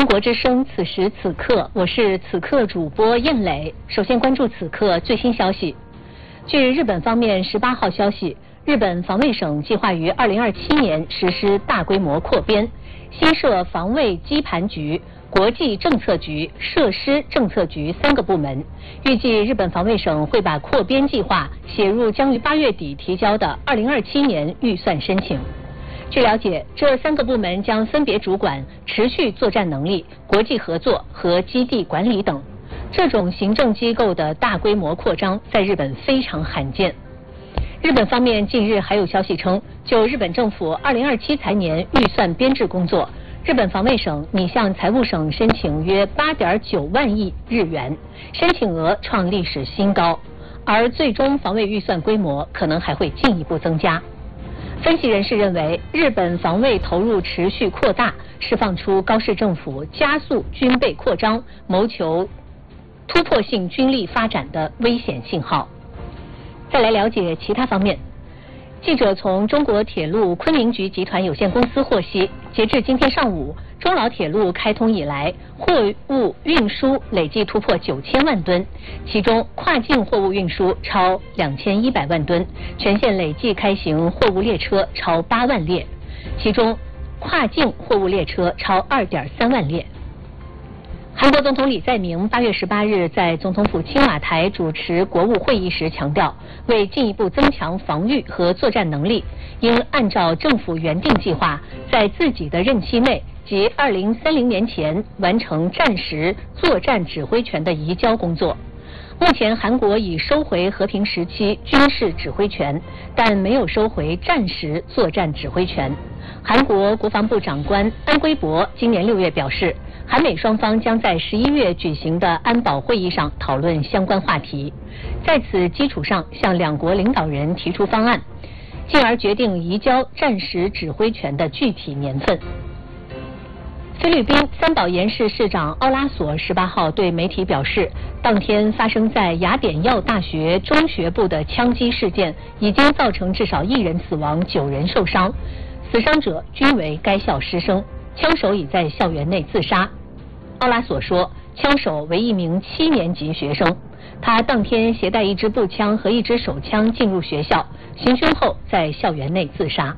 国之声，此时此刻，我是此刻主播燕磊。首先关注此刻最新消息。据日本方面18号消息，日本防卫省计划于2027年实施大规模扩编，新设防卫基盘局、国际政策局、设施政策局3个部门。预计日本防卫省会把扩编计划写入将于8月底提交的2027年预算申请。据了解，这3个部门将分别主管持续作战能力、国际合作和基地管理等。这种行政机构的大规模扩张在日本非常罕见。日本方面近日还有消息称，就日本政府2027财年预算编制工作，日本防卫省拟向财务省申请约8.9万亿日元，申请额创历史新高，而最终防卫预算规模可能还会进一步增加。分析人士认为，日本防卫投入持续扩大，释放出高市政府加速军备扩张、谋求突破性军力发展的危险信号。再来了解其他方面。记者从中国铁路昆明局集团有限公司获悉，截至今天上午，中老铁路开通以来，货物运输累计突破9000万吨，其中跨境货物运输超2100万吨，全线累计开行货物列车超8万列，其中跨境货物列车超2.3万列。韩国总统李在明8月18日在总统府青瓦台主持国务会议时强调，为进一步增强防御和作战能力，应按照政府原定计划，在自己的任期内及2030年前完成战时作战指挥权的移交工作。目前韩国已收回和平时期军事指挥权，但没有收回战时作战指挥权。韩国国防部长官安圭博今年6月表示，韩美双方将在11月举行的安保会议上讨论相关话题，在此基础上向两国领导人提出方案，进而决定移交战时指挥权的具体年份。菲律宾三宝岩市市长奥拉索18号对媒体表示，当天发生在雅典耀大学中学部的枪击事件已经造成至少1人死亡，9人受伤，死伤者均为该校师生，枪手已在校园内自杀。奥拉索说，枪手为一名7年级学生，他当天携带一支步枪和一支手枪进入学校，行凶后在校园内自杀。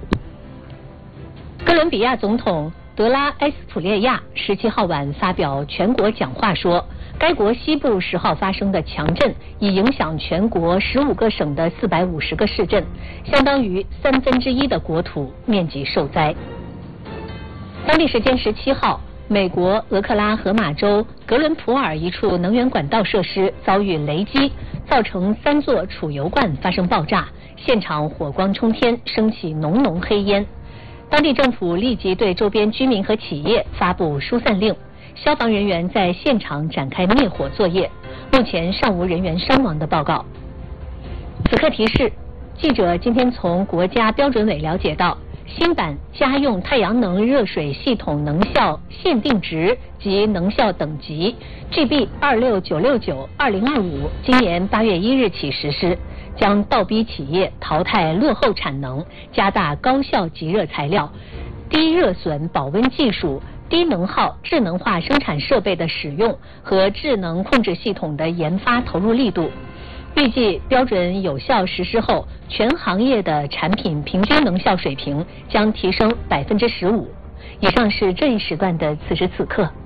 哥伦比亚总统德拉埃斯普列亚17号晚发表全国讲话说，该国西部10号发生的强震已影响全国15个省的450个市镇，相当于1/3的国土面积受灾。当地时间17号，美国俄克拉荷马州格伦普尔一处能源管道设施遭遇雷击，造成3座储油罐发生爆炸，现场火光冲天，升起浓浓黑烟。当地政府立即对周边居民和企业发布疏散令，消防人员在现场展开灭火作业，目前尚无人员伤亡的报告。此刻提示，记者今天从国家标准委了解到，新版家用太阳能热水系统能效限定值及能效等级 GB 26969-2025今年8月1日起实施，将倒逼企业淘汰落后产能，加大高效集热材料、低热损保温技术、低能耗智能化生产设备的使用和智能控制系统的研发投入力度。预计标准有效实施后，全行业的产品平均能效水平将提升15%。以上是这一时段的此时此刻。